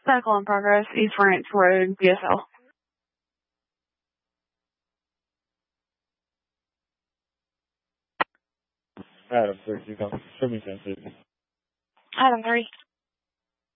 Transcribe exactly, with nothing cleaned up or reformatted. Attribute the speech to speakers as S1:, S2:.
S1: Medical in progress, East Ranch Road, B S L.
S2: Adam three, you come. Show me ten fifty.
S1: Item three.